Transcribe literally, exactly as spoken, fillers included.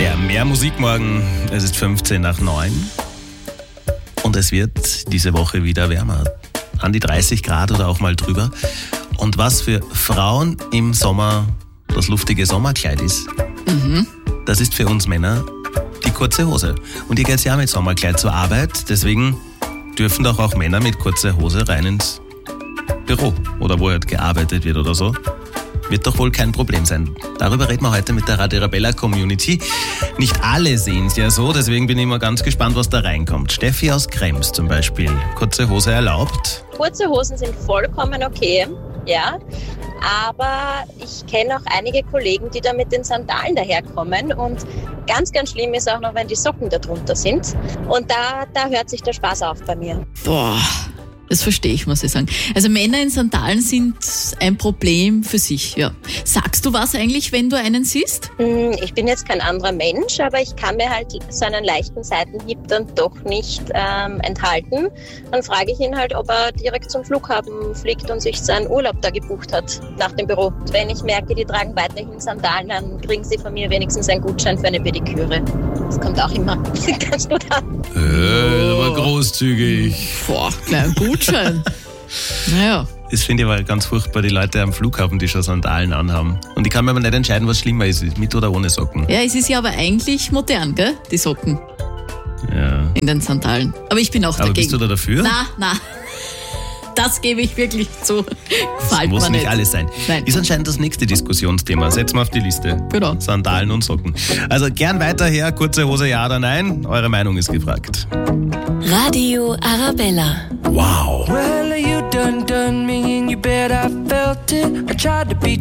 Der Mehr Musik morgen, es ist fünfzehn nach neun und es wird diese Woche wieder wärmer. An die dreißig Grad oder auch mal drüber. Und was für Frauen im Sommer das luftige Sommerkleid ist, Mhm. das ist für uns Männer die kurze Hose. Und ihr geht ja mit Sommerkleid zur Arbeit, deswegen dürfen doch auch Männer mit kurzer Hose rein ins Büro oder wo halt gearbeitet wird oder so. Wird doch wohl kein Problem sein. Darüber reden wir heute mit der Radio Arabella Community. Nicht alle sehen es ja so, deswegen bin ich immer ganz gespannt, was da reinkommt. Steffi aus Krems zum Beispiel. Kurze Hose erlaubt? Kurze Hosen sind vollkommen okay, ja. Aber ich kenne auch einige Kollegen, die da mit den Sandalen daherkommen. Und ganz, ganz schlimm ist auch noch, wenn die Socken da drunter sind. Und da, da hört sich der Spaß auf bei mir. Boah, das verstehe ich, muss ich sagen. Also Männer in Sandalen sind ein Problem für sich, ja. Sagst du was eigentlich, wenn du einen siehst? Hm, Ich bin jetzt kein anderer Mensch, aber ich kann mir halt so einen leichten Seitenhieb dann doch nicht ähm, enthalten. Dann frage ich ihn halt, ob er direkt zum Flughafen fliegt und sich seinen Urlaub da gebucht hat nach dem Büro. Wenn ich merke, die tragen weiterhin Sandalen, dann kriegen sie von mir wenigstens einen Gutschein für eine Pediküre. Das kommt auch immer ganz gut an. Äh, aber großzügig. Boah, kleiner Gutschein. Naja. Das finde ich aber ganz furchtbar, die Leute am Flughafen, die schon Sandalen anhaben. Und ich kann mir aber nicht entscheiden, was schlimmer ist, mit oder ohne Socken. Ja, es ist ja aber eigentlich modern, gell? Die Socken Ja. in den Sandalen. Aber ich bin auch Aber dagegen. bist du da dafür? Na, na. Das gebe ich wirklich zu. Gefällt Muss mir nicht nicht alles sein. Nein. Ist anscheinend das nächste Diskussionsthema. Setzen wir auf die Liste. Genau. Sandalen und Socken. Also gern weiter her, kurze Hose ja oder nein. Eure Meinung ist gefragt. Radio Arabella. Wow. Well, you done done me and you bet I felt it. I tried to be